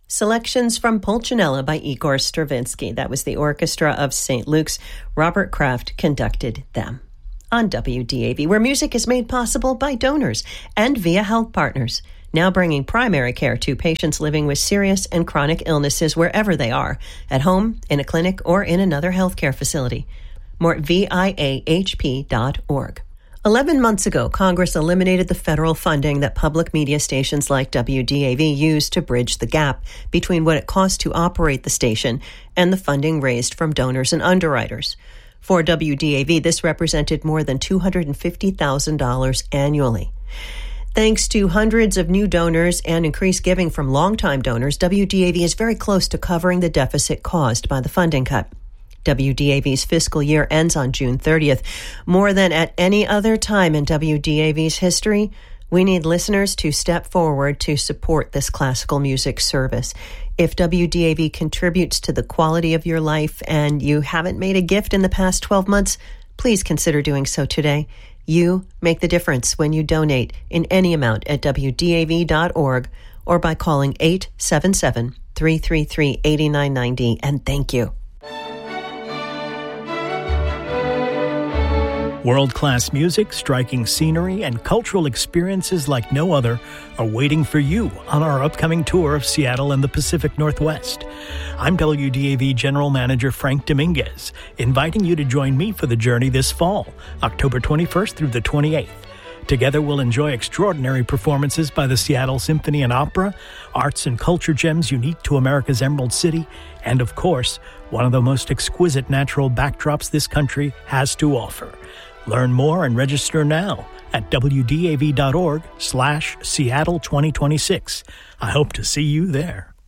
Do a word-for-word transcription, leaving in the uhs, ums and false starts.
Selections from Pulcinella by Igor Stravinsky. That was the orchestra of Saint Luke's. Robert Kraft conducted them. On W D A V, where music is made possible by donors and via health partners, now bringing primary care to patients living with serious and chronic illnesses wherever they are, at home, in a clinic, or in another healthcare facility. More at V I A H P dot org. Eleven months ago, Congress eliminated the federal funding that public media stations like W D A V use to bridge the gap between what it costs to operate the station and the funding raised from donors and underwriters. For W D A V, this represented more than two hundred fifty thousand dollars annually. Thanks to hundreds of new donors and increased giving from longtime donors, W D A V is very close to covering the deficit caused by the funding cut. W D A V's fiscal year ends on June thirtieth. More than at any other time in W D A V's history, we need listeners to step forward to support this classical music service. If W D A V contributes to the quality of your life and you haven't made a gift in the past twelve months, please consider doing so today. You make the difference when you donate in any amount at W D A V dot org or by calling eight seven seven, three three three, eight nine nine zero. And thank you. World-class music, striking scenery, and cultural experiences like no other are waiting for you on our upcoming tour of Seattle and the Pacific Northwest. I'm W D A V General Manager Frank Dominguez, inviting you to join me for the journey this fall, October twenty-first through the twenty-eighth. Together we'll enjoy extraordinary performances by the Seattle Symphony and Opera, arts and culture gems unique to America's Emerald City, and of course, one of the most exquisite natural backdrops this country has to offer. Learn more and register now at W D A V dot org slash Seattle twenty twenty-six. I hope to see you there.